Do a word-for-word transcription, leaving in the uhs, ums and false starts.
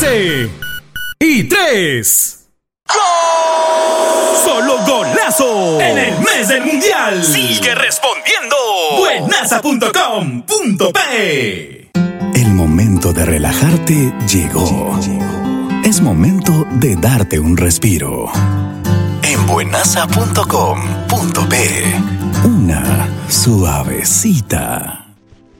doce y tres. ¡Gol! ¡Solo golazo! En el mes del mundial. Sigue respondiendo. Buenaza punto com punto pe. El momento de relajarte llegó. Es momento de darte un respiro. En buenaza punto com punto pe. Una suavecita.